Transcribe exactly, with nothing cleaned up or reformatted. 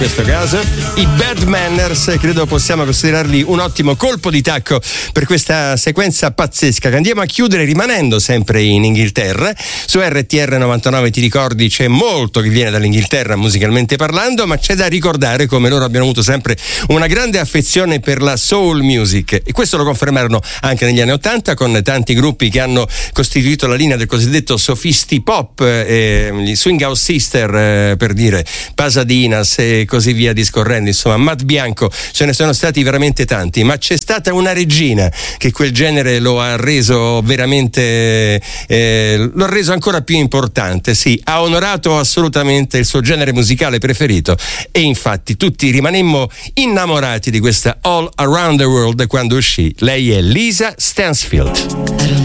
In questo caso i Bad Manners, credo possiamo considerarli un ottimo colpo di tacco per questa sequenza pazzesca che andiamo a chiudere rimanendo sempre in Inghilterra. Su R T R novantanove, ti ricordi, c'è molto che viene dall'Inghilterra musicalmente parlando, ma c'è da ricordare come loro abbiano avuto sempre una grande affezione per la soul music, e questo lo confermarono anche negli anni ottanta con tanti gruppi che hanno costituito la linea del cosiddetto sophisti pop, eh, gli Swing House Sister, eh, per dire, Pasadinas e così via discorrendo, insomma Matt Bianco, ce ne sono stati veramente tanti, ma c'è stata una regina che quel genere lo ha reso veramente eh, lo ha reso ancora più importante, sì, ha onorato assolutamente il suo genere musicale preferito, e infatti tutti rimanemmo innamorati di questa All Around the World quando uscì. Lei è Lisa Stansfield.